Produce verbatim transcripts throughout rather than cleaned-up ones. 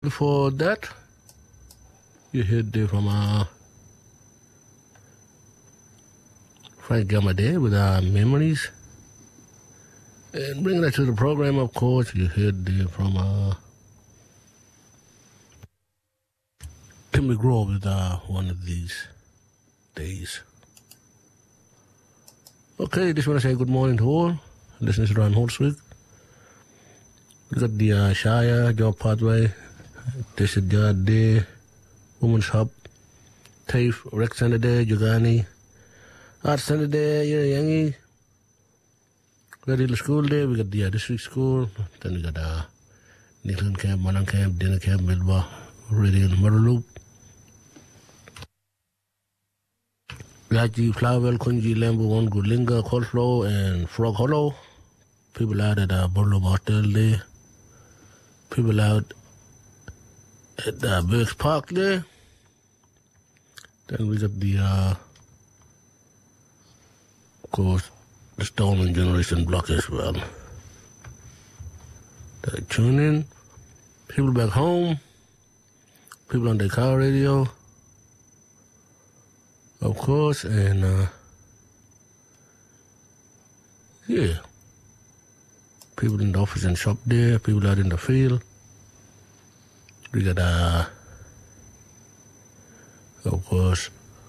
Before that, you heard there from uh, Frank Gamade with our memories. And bringing that to the program, of course, you heard there from uh, Tim McGraw with uh, One of These Days. Okay, just want to say good morning to all listeners to Ryan Holswick. We got the uh, Shire, Job Pathway, This is God Day, Women's Hub, TAFE, Rec Center Day, Jugani, Art Center Day, Yangi. We got little school day, we got the uh, district school, then we got uh, Nicklin Camp, Manang Camp, Dinner Camp, Milba, Radio Muraloop. Laji, Flavel, Kunji, Lambu, One Gulinga, Coldflow, and Frog Hollow. People out at uh, Borlo Motel Day. People out at uh, Burks Park there. Then we got the, uh, of course, the Stoneman Generation block as well. They tune in. People back home. People on their car radio. Of course, and, uh, yeah. People in the office and shop there. People out in the field. We got, uh, of course,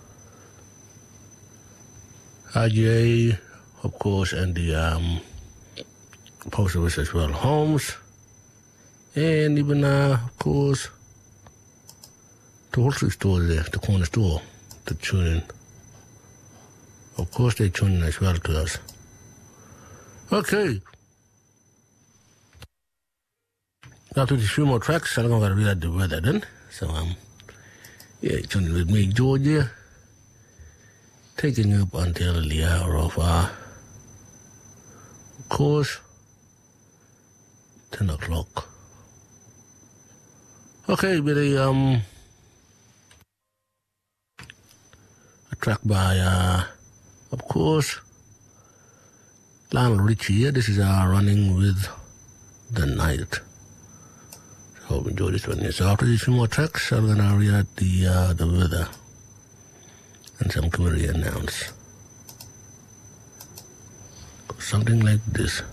I J A, of course, and the um, post office as well, homes, and even, uh, of course, the wholesale store there, the corner store, to tune in. Of course, they tune in as well to us. Okay. Now to a few more tracks. I'm going to read out the weather then. So, um, yeah, tune in with me, Georgia. Taking you up until the hour of, uh, of course, ten o'clock. Okay, with a, um, a track by, uh, of course, Lionel Richie here. This is uh, Running with the Night. Hope you enjoy this one. So after these few more tracks, I'm gonna read out the uh, the weather and some community announce. Something like this.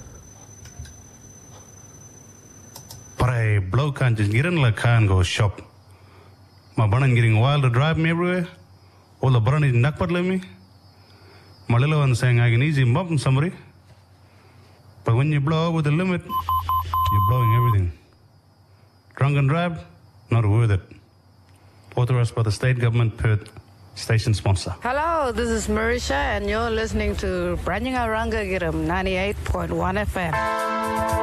Para blow can just get in like can go shop. My banana getting wild to drive me everywhere. All the banana is nakpad let me. My little one saying I can easy bump somebody. But when you blow over the limit, you're blowing everything. Drunk and drive, not worth it. Authorized by the state government Perth station sponsor. Hello, this is Marisha and you're listening to Branjinga Rangagiram ninety-eight point one F M.